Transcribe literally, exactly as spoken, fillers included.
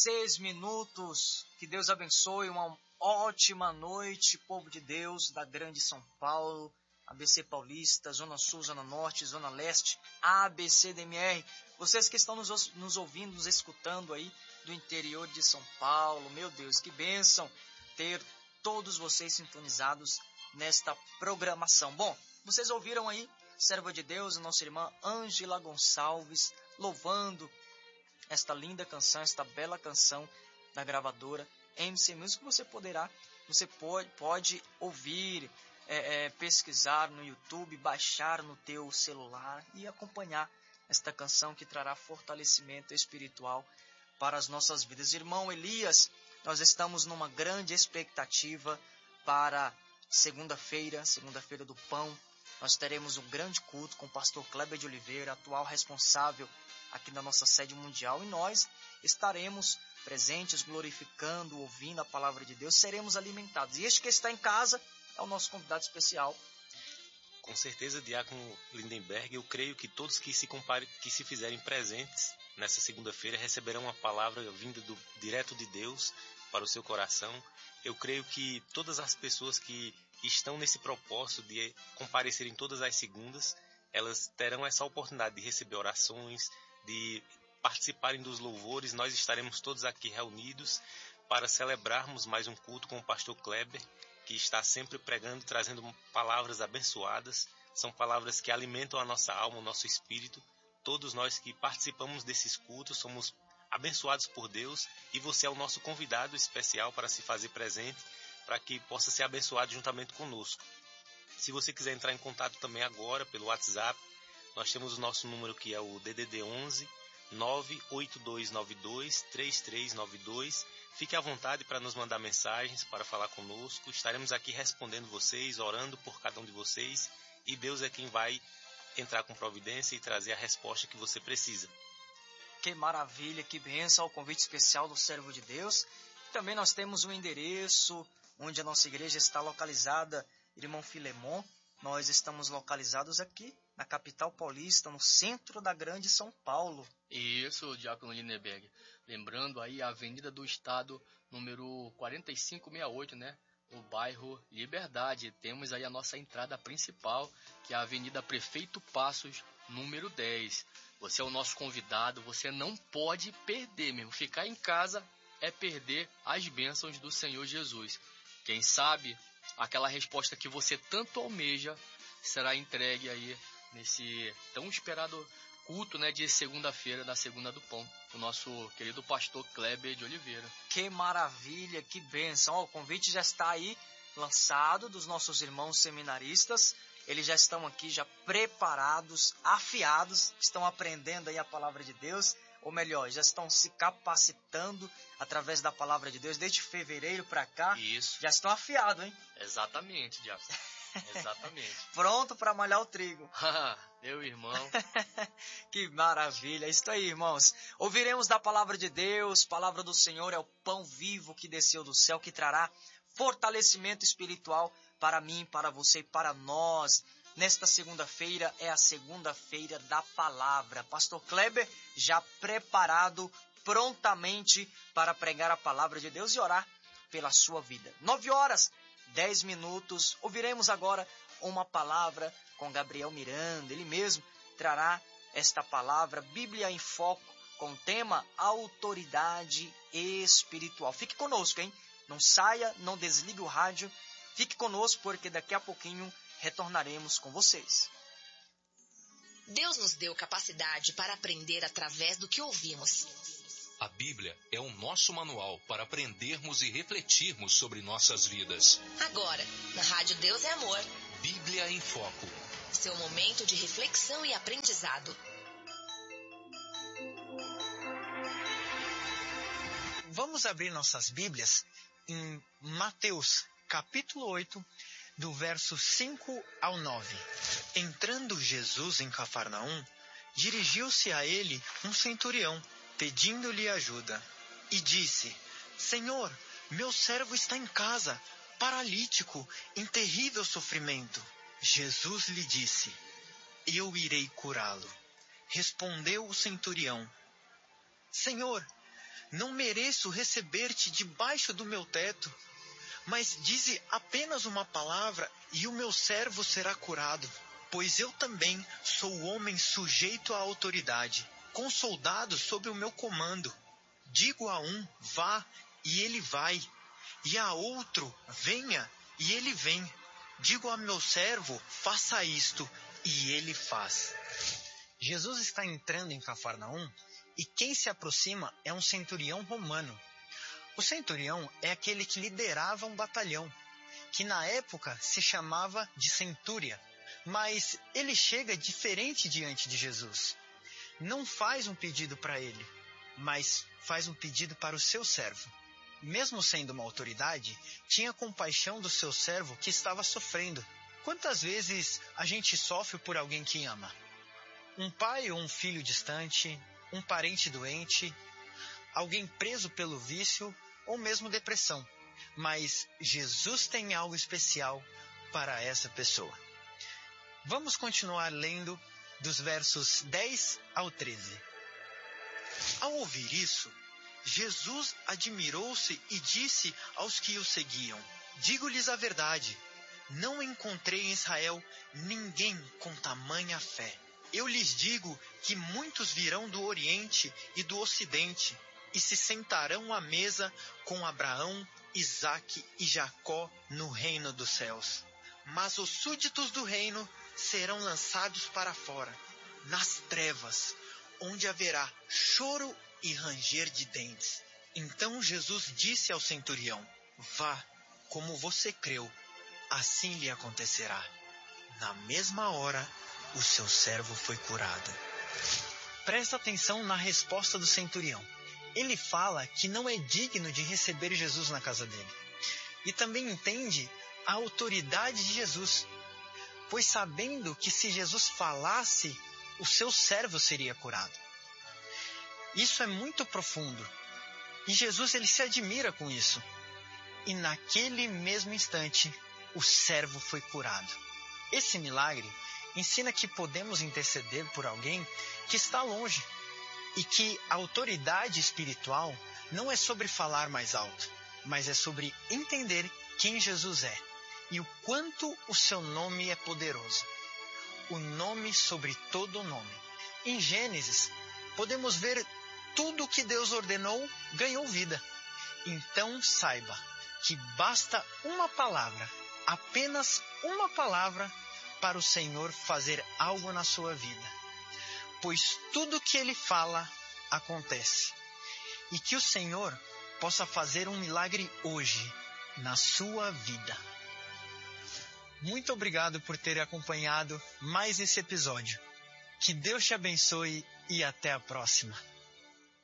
dezesseis minutos. Que Deus abençoe, uma ótima noite, povo de Deus da grande São Paulo, A B C Paulista, Zona Sul, Zona Norte, Zona Leste, A B C D M R. Vocês que estão nos, nos ouvindo, nos escutando aí do interior de São Paulo. Meu Deus, que bênção ter todos vocês sintonizados nesta programação. Bom, vocês ouviram aí, serva de Deus, a nossa irmã Ângela Gonçalves, louvando esta linda canção, esta bela canção da gravadora M C Music. Você poderá, você pode, pode ouvir, é, é, pesquisar no YouTube, baixar no teu celular e acompanhar esta canção que trará fortalecimento espiritual para as nossas vidas. Irmão Elias, nós estamos numa grande expectativa para segunda-feira, segunda-feira do Pão. Nós teremos um grande culto com o pastor Kleber de Oliveira, atual responsável aqui na nossa sede mundial, e nós estaremos presentes, glorificando, ouvindo a palavra de Deus, seremos alimentados. E este que está em casa é o nosso convidado especial. Com certeza, Diácono Lindenberg, eu creio que todos que se, compare, que se fizerem presentes nessa segunda-feira receberão uma palavra vinda do, direto de Deus para o seu coração. Eu creio que todas as pessoas que estão nesse propósito de comparecerem todas as segundas, elas terão essa oportunidade de receber orações, de participarem dos louvores. Nós estaremos todos aqui reunidos para celebrarmos mais um culto com o pastor Kleber, que está sempre pregando, trazendo palavras abençoadas. São palavras que alimentam a nossa alma, o nosso espírito. Todos nós que participamos desses cultos somos abençoados por Deus, e você é o nosso convidado especial para se fazer presente, para que possa ser abençoado juntamente conosco. Se você quiser entrar em contato também agora pelo WhatsApp, nós temos o nosso número, que é o D D D onze nove oito dois nove dois três três nove dois. Fique à vontade para nos mandar mensagens, para falar conosco. Estaremos aqui respondendo vocês, orando por cada um de vocês, e Deus é quem vai entrar com providência e trazer a resposta que você precisa. Que maravilha, que bênção, o convite especial do servo de Deus. Também nós temos um endereço onde a nossa igreja está localizada, irmão Filemon. Nós estamos localizados aqui na capital paulista, no centro da grande São Paulo. Isso, Diácono Lindenberg. Lembrando aí a Avenida do Estado, número quarenta e cinco sessenta e oito, né? No bairro Liberdade. Temos aí a nossa entrada principal, que é a Avenida Prefeito Passos, número dez. Você é o nosso convidado, você não pode perder mesmo. Ficar em casa é perder as bênçãos do Senhor Jesus. Quem sabe aquela resposta que você tanto almeja será entregue aí nesse tão esperado culto, né, de segunda-feira, da Segunda do Pão, o nosso querido pastor Kleber de Oliveira. Que maravilha, que bênção. Ó, o convite já está aí lançado dos nossos irmãos seminaristas. Eles já estão aqui, já preparados, afiados, estão aprendendo aí a palavra de Deus, ou melhor, já estão se capacitando através da palavra de Deus desde fevereiro para cá. Isso. Já estão afiados, hein? Exatamente, Diácono. Exatamente. Pronto para malhar o trigo. Meu irmão. Que maravilha. Isso aí, irmãos. Ouviremos da palavra de Deus. Palavra do Senhor é o pão vivo que desceu do céu, que trará fortalecimento espiritual para mim, para você e para nós. Nesta segunda-feira é a segunda-feira da palavra. Pastor Kleber já preparado prontamente para pregar a palavra de Deus e orar pela sua vida. Nove horas, dez minutos. Ouviremos agora uma palavra com Gabriel Miranda. Ele mesmo trará esta palavra, Bíblia em Foco, com o tema autoridade espiritual. Fique conosco, hein? Não saia, não desligue o rádio. Fique conosco, porque daqui a pouquinho retornaremos com vocês. Deus nos deu capacidade para aprender através do que ouvimos. A Bíblia é o nosso manual para aprendermos e refletirmos sobre nossas vidas. Agora, na Rádio Deus é Amor. Bíblia em Foco. Seu momento de reflexão e aprendizado. Vamos abrir nossas Bíblias em Mateus, capítulo oito, do verso cinco ao nove. Entrando Jesus em Cafarnaum, dirigiu-se a ele um centurião, pedindo-lhe ajuda, e disse: Senhor, meu servo está em casa, paralítico, em terrível sofrimento. Jesus lhe disse: Eu irei curá-lo. Respondeu o centurião: Senhor, não mereço receber-te debaixo do meu teto, mas dize apenas uma palavra e o meu servo será curado. Pois eu também sou homem sujeito à autoridade, com soldados sob o meu comando. Digo a um, vá, e ele vai, e a outro, venha, e ele vem. Digo a meu servo, faça isto, e ele faz. Jesus está entrando em Cafarnaum e quem se aproxima é um centurião romano. O centurião é aquele que liderava um batalhão, que na época se chamava de centúria, mas ele chega diferente diante de Jesus. Não faz um pedido para ele, mas faz um pedido para o seu servo. Mesmo sendo uma autoridade, tinha compaixão do seu servo que estava sofrendo. Quantas vezes a gente sofre por alguém que ama? Um pai ou um filho distante, um parente doente, alguém preso pelo vício ou mesmo depressão. Mas Jesus tem algo especial para essa pessoa. Vamos continuar lendo dos versos dez ao treze. Ao ouvir isso, Jesus admirou-se e disse aos que o seguiam: digo-lhes a verdade, não encontrei em Israel ninguém com tamanha fé. Eu lhes digo que muitos virão do Oriente e do Ocidente e se sentarão à mesa com Abraão, Isaque e Jacó no reino dos céus. Mas os súditos do reino serão lançados para fora, nas trevas, onde haverá choro e ranger de dentes. Então Jesus disse ao centurião: vá, como você creu, assim lhe acontecerá. Na mesma hora, o seu servo foi curado. Presta atenção na resposta do centurião. Ele fala que não é digno de receber Jesus na casa dele. E também entende a autoridade de Jesus, pois sabendo que se Jesus falasse, o seu servo seria curado. Isso é muito profundo. E Jesus ele se admira com isso. E naquele mesmo instante, o servo foi curado. Esse milagre ensina que podemos interceder por alguém que está longe. E que a autoridade espiritual não é sobre falar mais alto, mas é sobre entender quem Jesus é e o quanto o seu nome é poderoso. O nome sobre todo nome. Em Gênesis, podemos ver tudo o que Deus ordenou ganhou vida. Então saiba que basta uma palavra, apenas uma palavra, para o Senhor fazer algo na sua vida. Pois tudo que Ele fala acontece. E que o Senhor possa fazer um milagre hoje na sua vida. Muito obrigado por ter acompanhado mais esse episódio. Que Deus te abençoe e até a próxima.